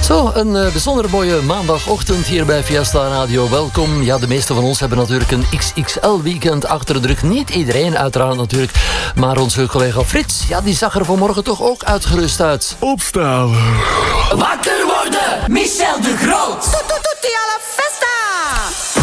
Zo, een bijzonder mooie maandagochtend hier bij Fiesta Radio. Welkom. Ja, de meeste van ons hebben natuurlijk een XXL-weekend achter de rug. Niet iedereen uiteraard natuurlijk. Maar onze collega Frits, ja, die zag er vanmorgen toch ook uitgerust uit. Opstaan. Wakker worden! Michel de Groot! Tutti alla festa!